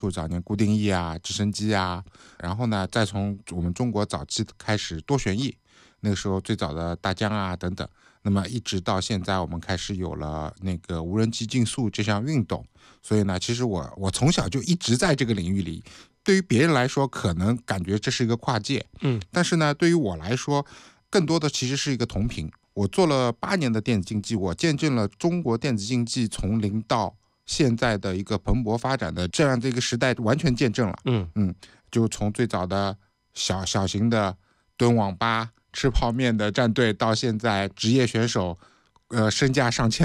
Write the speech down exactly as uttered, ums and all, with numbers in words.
就早年固定翼啊、直升机啊，然后呢，再从我们中国早期开始多旋翼，那个时候最早的大疆啊等等，那么一直到现在，我们开始有了那个无人机竞速这项运动。所以呢，其实我我从小就一直在这个领域里。对于别人来说，可能感觉这是一个跨界， 嗯， 但是呢，对于我来说，更多的其实是一个同频。我做了八年的电子竞技，我见证了中国电子竞技从零到现在的一个蓬勃发展的这样的一个时代，完全见证了。 嗯嗯，就从最早的小小型的蹲网吧、吃泡面的战队，到现在职业选手，呃，身价上千。